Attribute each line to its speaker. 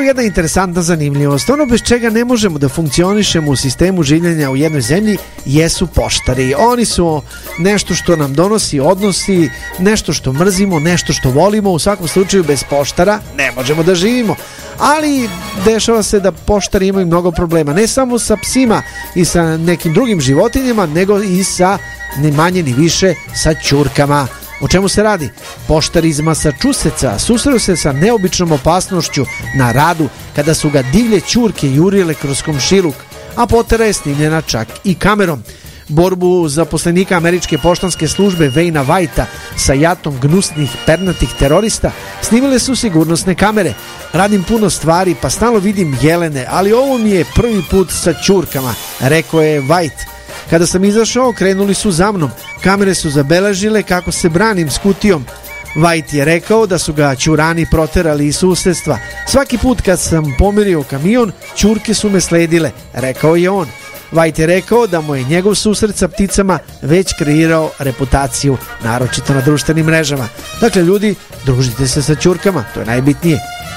Speaker 1: jedna interesantna zanimljivost. Ono bez čega ne možemo da funkcionišemo u sistemu življenja u jednoj zemlji jesu poštari. Oni su nešto što nam donosi odnosi, nešto što mrzimo, nešto što volimo. U svakom slučaju bez poštara ne možemo da živimo. Ali dešava se da poštari imaju mnogo problema. Ne samo sa psima i sa nekim drugim životinjama, nego i sa ni manje ni više sa ćurkama. O čemu se radi? Poštari iz Masačuseca susreo se sa neobičnom opasnošću na radu kada su ga divlje ćurke jurile kroz komšiluk, a potera je snimljena čak i kamerom. Borbu zaposlenika američke poštanske službe Wayna Whitea sa jatom gnusnih pernatih terorista snimile su sigurnosne kamere. Radim puno stvari pa stalno vidim jelene, ali ovo mi je prvi put sa ćurkama, rekao je White. Kada sam izašao, krenuli su za mnom. Kamere su zabeležile kako se branim s kutijom. White je rekao da su ga ćurani proterali iz susedstva. Svaki put kad sam pomerio kamion, ćurke su me sledile, rekao je on. White je rekao da mu je njegov susret sa pticama već kreirao reputaciju, naročito na društvenim mrežama. Dakle, ljudi, družite se sa ćurkama, to je najbitnije.